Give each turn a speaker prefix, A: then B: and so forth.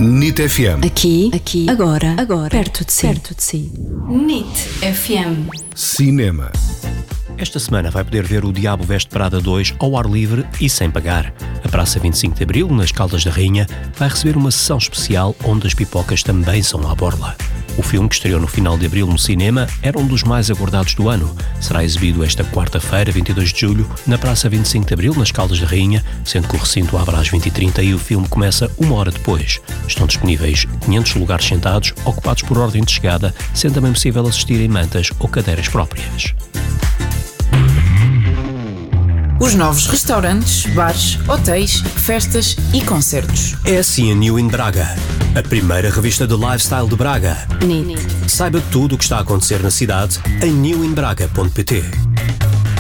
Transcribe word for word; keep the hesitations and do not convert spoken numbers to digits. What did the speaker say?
A: N I T F M.
B: Aqui, aqui, agora, agora, perto de si, perto de si.
C: N I T F M.
A: Cinema.
D: Esta semana vai poder ver O Diabo Veste Prada dois ao ar livre e sem pagar. A Praça vinte e cinco de Abril, nas Caldas da Rainha, vai receber uma sessão especial onde as pipocas também são à borla. O filme, que estreou no final de abril no cinema, era um dos mais aguardados do ano. Será exibido esta quarta-feira, vinte e dois de julho, na Praça vinte e cinco de Abril, nas Caldas da Rainha, sendo que o recinto abre às vinte e trinta e o filme começa uma hora depois. Estão disponíveis quinhentos lugares sentados, ocupados por ordem de chegada, sendo também possível assistir em mantas ou cadeiras próprias.
E: Os novos restaurantes, bares, hotéis, festas e concertos.
D: É assim a New in Braga, a primeira revista de lifestyle de Braga.
B: N I T.
D: Saiba tudo o que está a acontecer na cidade em new in braga ponto p t.